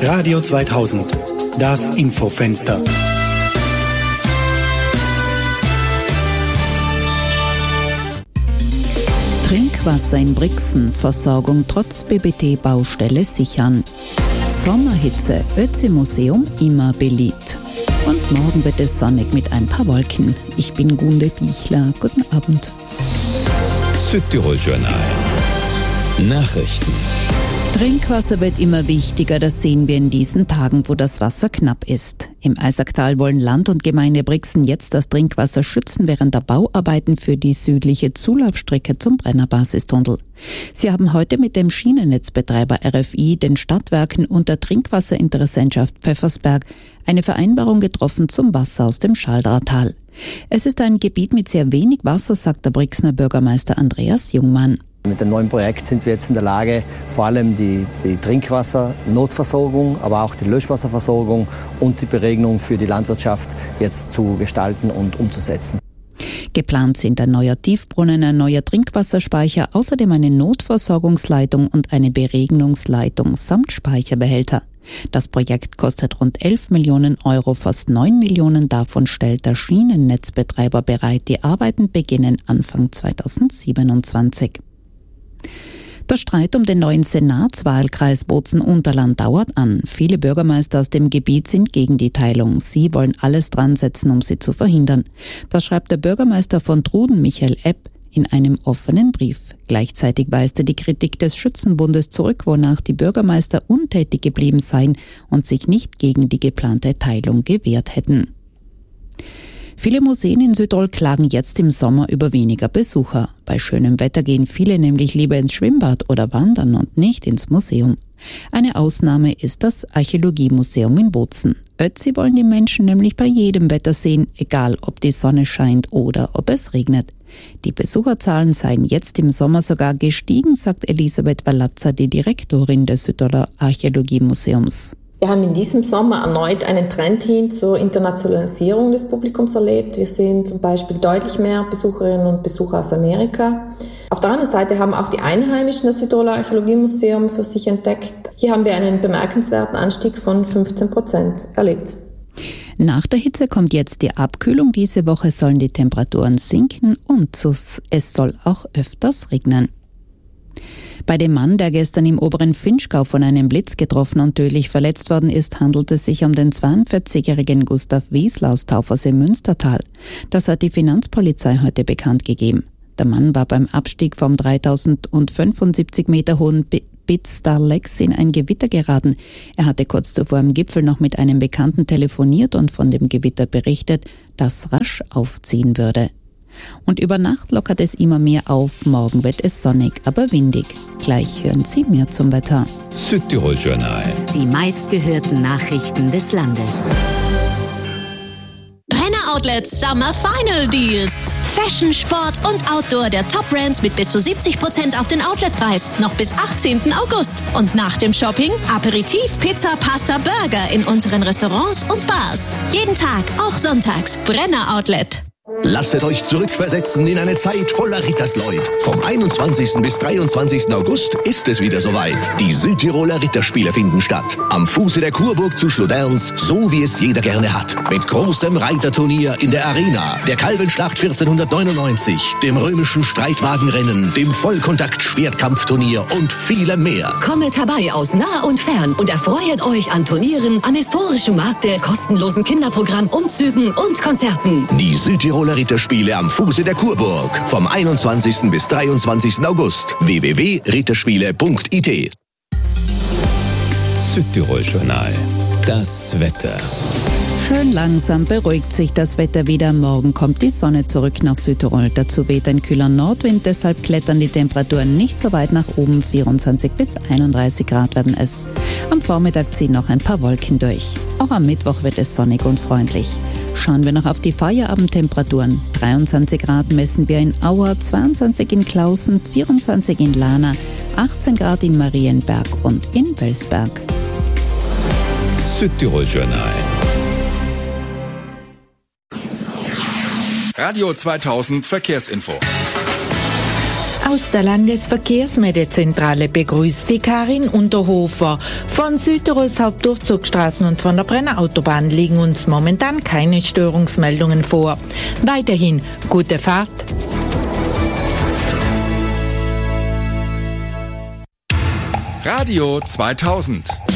Radio 2000, das Infofenster. Trinkwasser in Brixen, Versorgung trotz BBT-Baustelle sichern. Sommerhitze, Ötzi-Museum immer beliebt. Und morgen wird es sonnig mit ein paar Wolken. Ich bin Gunde Bichler. Guten Abend. Südtirol-Journal. Nachrichten. Trinkwasser wird immer wichtiger, das sehen wir in diesen Tagen, wo das Wasser knapp ist. Im Eisacktal wollen Land und Gemeinde Brixen jetzt das Trinkwasser schützen während der Bauarbeiten für die südliche Zulaufstrecke zum Brennerbasistunnel. Sie haben heute mit dem Schienennetzbetreiber RFI, den Stadtwerken und der Trinkwasserinteressentschaft Pfeffersberg eine Vereinbarung getroffen zum Wasser aus dem Schaldratal. Es ist ein Gebiet mit sehr wenig Wasser, sagt der Brixener Bürgermeister Andreas Jungmann. Mit dem neuen Projekt sind wir jetzt in der Lage, vor allem die Trinkwasser-Notversorgung, aber auch die Löschwasserversorgung und die Beregnung für die Landwirtschaft jetzt zu gestalten und umzusetzen. Geplant sind ein neuer Tiefbrunnen, ein neuer Trinkwasserspeicher, außerdem eine Notversorgungsleitung und eine Beregnungsleitung samt Speicherbehälter. Das Projekt kostet rund 11 Millionen Euro, fast 9 Millionen davon stellt der Schienennetzbetreiber bereit. Die Arbeiten beginnen Anfang 2027. Der Streit um den neuen Senatswahlkreis Bozen-Unterland dauert an. Viele Bürgermeister aus dem Gebiet sind gegen die Teilung. Sie wollen alles dran setzen, um sie zu verhindern. Das schreibt der Bürgermeister von Truden, Michael Epp, in einem offenen Brief. Gleichzeitig weist er die Kritik des Schützenbundes zurück, wonach die Bürgermeister untätig geblieben seien und sich nicht gegen die geplante Teilung gewehrt hätten. Viele Museen in Südtirol klagen jetzt im Sommer über weniger Besucher. Bei schönem Wetter gehen viele nämlich lieber ins Schwimmbad oder wandern und nicht ins Museum. Eine Ausnahme ist das Archäologiemuseum in Bozen. Ötzi wollen die Menschen nämlich bei jedem Wetter sehen, egal ob die Sonne scheint oder ob es regnet. Die Besucherzahlen seien jetzt im Sommer sogar gestiegen, sagt Elisabeth Wallatzer, die Direktorin des Südtiroler Archäologiemuseums. Wir haben in diesem Sommer erneut einen Trend hin zur Internationalisierung des Publikums erlebt. Wir sehen zum Beispiel deutlich mehr Besucherinnen und Besucher aus Amerika. Auf der anderen Seite haben auch die Einheimischen das Südtiroler Archäologiemuseum für sich entdeckt. Hier haben wir einen bemerkenswerten Anstieg von 15% erlebt. Nach der Hitze kommt jetzt die Abkühlung. Diese Woche sollen die Temperaturen sinken und es soll auch öfters regnen. Bei dem Mann, der gestern im oberen Finchgau von einem Blitz getroffen und tödlich verletzt worden ist, handelt es sich um den 42-jährigen Gustav Wiesler aus Taufers im Münstertal. Das hat die Finanzpolizei heute bekannt gegeben. Der Mann war beim Abstieg vom 3075 Meter hohen Bitstar-Lex in ein Gewitter geraten. Er hatte kurz zuvor am Gipfel noch mit einem Bekannten telefoniert und von dem Gewitter berichtet, das rasch aufziehen würde. Und über Nacht lockert es immer mehr auf. Morgen wird es sonnig, aber windig. Gleich hören Sie mehr zum Wetter. Südtirol-Journal. Die meistgehörten Nachrichten des Landes. Brenner Outlet Summer Final Deals. Fashion, Sport und Outdoor der Top-Brands mit bis zu 70% auf den Outletpreis. Noch bis 18. August. Und nach dem Shopping Aperitif, Pizza, Pasta, Burger in unseren Restaurants und Bars. Jeden Tag, auch sonntags. Brenner Outlet. Lasset euch zurückversetzen in eine Zeit voller Rittersleut. Vom 21. bis 23. August ist es wieder soweit. Die Südtiroler Ritterspiele finden statt. Am Fuße der Kurburg zu Schloderns, so wie es jeder gerne hat. Mit großem Reiterturnier in der Arena, der Kalvenschlacht 1499, dem römischen Streitwagenrennen, dem Vollkontakt-Schwertkampfturnier und vielem mehr. Kommet herbei aus nah und fern und erfreut euch an Turnieren, am historischen Markte, kostenlosen Kinderprogramm, Umzügen und Konzerten. Die Südtiroler Ritterspiele am Fuße der Kurburg. Vom 21. bis 23. August. www.ritterspiele.it. Südtirol-Journal. Das Wetter. Schön langsam beruhigt sich das Wetter wieder. Morgen kommt die Sonne zurück nach Südtirol. Dazu weht ein kühler Nordwind, deshalb klettern die Temperaturen nicht so weit nach oben. 24 bis 31 Grad werden es. Am Vormittag ziehen noch ein paar Wolken durch. Auch am Mittwoch wird es sonnig und freundlich. Schauen wir noch auf die Feierabendtemperaturen. 23 Grad messen wir in Auer, 22 in Klausen, 24 in Lana, 18 Grad in Marienberg und in Welsberg. Südtirol-Journal. Radio 2000 Verkehrsinfo. Aus der Landesverkehrsmeldezentrale begrüßt die Karin Unterhofer. Von Südtirols Hauptdurchzugsstraßen und von der Brenner Autobahn liegen uns momentan keine Störungsmeldungen vor. Weiterhin gute Fahrt. Radio 2000